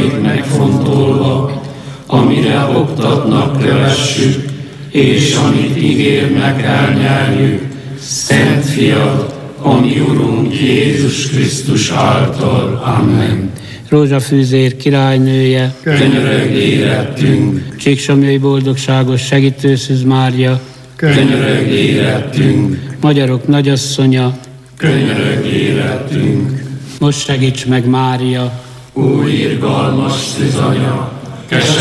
titkait megfontolva, amire oktatnak kövessük, és amit ígérnek elnyerjük, Szent Fiad, a mi Urunk Jézus Krisztus által. Amen. Rózsafűzér királynője, Könyörögj érettünk, Csíksomlyai boldogságos segítőszűz Mária, könyörögj érettünk, magyarok nagyasszonya, könyörögj érettünk. most segíts meg Mária, Ó irgalmas szűzanya,